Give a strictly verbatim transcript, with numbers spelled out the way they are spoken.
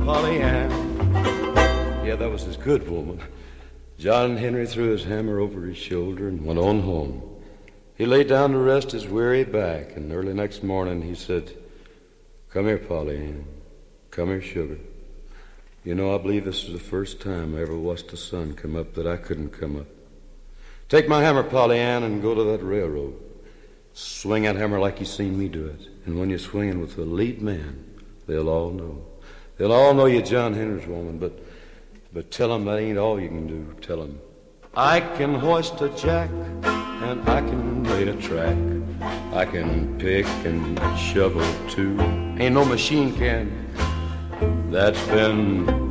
Polly Ann. Yeah, that was his good woman. John Henry threw his hammer over his shoulder and went on home. He lay down to rest his weary back, and early next morning he said, "Come here, Polly Ann. Come here, sugar. You know, I believe this is the first time I ever watched the sun come up that I couldn't come up. Take my hammer, Polly Ann, and go to that railroad. Swing that hammer like you seen me do it. And when you're swinging with the lead man, they'll all know. They'll all know you're John Henry's woman, but but tell them that ain't all you can do. Tell them, I can hoist a jack, and I can lay a track. I can pick and shovel, too. Ain't no machine can. That's been